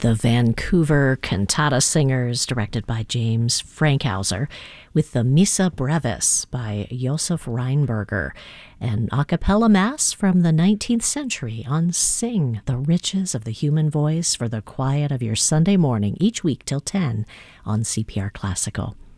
The Vancouver Cantata Singers, directed by James Frankhauser, with the Missa Brevis by Josef Reinberger, an a cappella mass from the 19th century on Sing, the Riches of the Human Voice for the Quiet of Your Sunday Morning, each week till 10 on CPR Classical.